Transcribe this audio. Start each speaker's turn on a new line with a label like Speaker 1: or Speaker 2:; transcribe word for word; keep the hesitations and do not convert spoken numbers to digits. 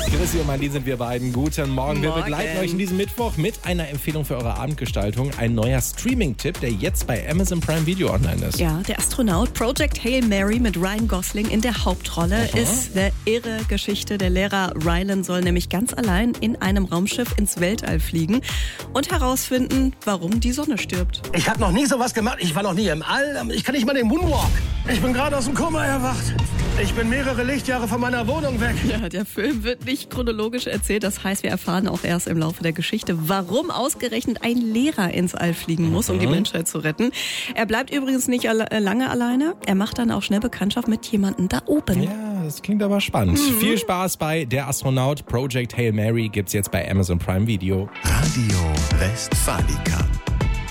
Speaker 1: Chrissy und Marlene sind wir beiden. Guten Morgen. Wir
Speaker 2: Morgen.
Speaker 1: begleiten euch in diesem Mittwoch mit einer Empfehlung für eure Abendgestaltung. Ein neuer Streaming-Tipp, der jetzt bei Amazon Prime Video online ist.
Speaker 2: Ja, der Astronaut Project Hail Mary mit Ryan Gosling in der Hauptrolle
Speaker 1: Aha.
Speaker 2: ist eine irre Geschichte. Der Lehrer Rylan soll nämlich ganz allein in einem Raumschiff ins Weltall fliegen und herausfinden, warum die Sonne stirbt.
Speaker 3: Ich habe noch nie sowas gemacht. Ich war noch nie im All. Ich kann nicht mal den Moonwalk. Ich bin gerade aus dem Koma erwacht. Ich bin mehrere Lichtjahre von meiner Wohnung weg.
Speaker 2: Ja, der Film wird nicht chronologisch erzählt. Das heißt, wir erfahren auch erst im Laufe der Geschichte, warum ausgerechnet ein Lehrer ins All fliegen muss, um die Menschheit zu retten. Er bleibt übrigens nicht alle, lange alleine. Er macht dann auch schnell Bekanntschaft mit jemandem da oben.
Speaker 1: Ja, das klingt aber spannend. Mhm. Viel Spaß bei Der Astronaut. Project Hail Mary gibt's jetzt bei Amazon Prime Video.
Speaker 4: Radio Westfalica.